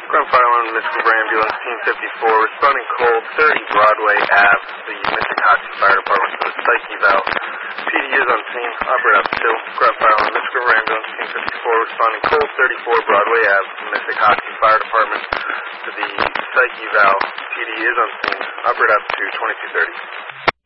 Ground Fire Alarm, Mystic River Ambulance, Team 54, responding cold, 30 Broadway Ave, the Mystic Hoxie Fire Department for the psych eval. PD is on scene, operate up to Ground Fire Alarm, Mystic River Ambulance, Team 54, responding cold, 34 Broadway Ave, the Mystic Hoxie Fire Department for the psych eval. PD is on scene, operate up to 2230.